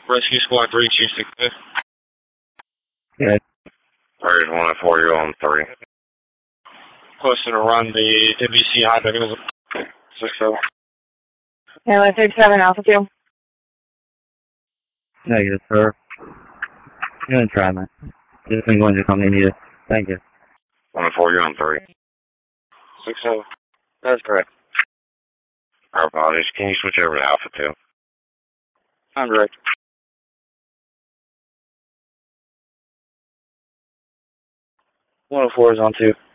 Rescue Squad 3265. Yeah. Target 104, you're on 3. Posted to run the WC high mechanism. 6-7. Airline 37, Alpha 2. Negative, sir. I'm gonna try, man. Just been going to come in here. Thank you. 104, you're on 3. 6-7. That's correct. Our apologies. Can you switch over to Alpha 2? I'm direct. 104 is on 2.